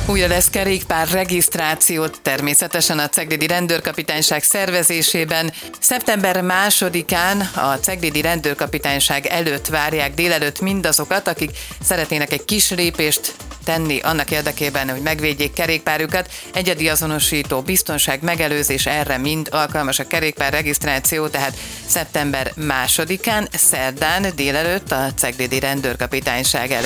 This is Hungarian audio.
Újra lesz kerékpár regisztrációt természetesen a Ceglédi Rendőrkapitányság szervezésében. Szeptember 2-án a Ceglédi Rendőrkapitányság előtt várják délelőtt mindazokat, akik szeretnének egy kis lépést tenni annak érdekében, hogy megvédjék kerékpárjukat. Egyedi azonosító, biztonság, megelőzés, erre mind alkalmas a kerékpár regisztráció, tehát szeptember 2-án, szerdán délelőtt a Ceglédi Rendőrkapitányság előtt.